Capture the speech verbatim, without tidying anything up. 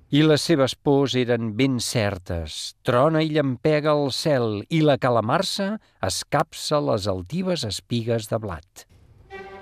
I les seves pors eren ben certes. Trona i llampega el cel, i la calamarsa escapça les altives espigues de blat.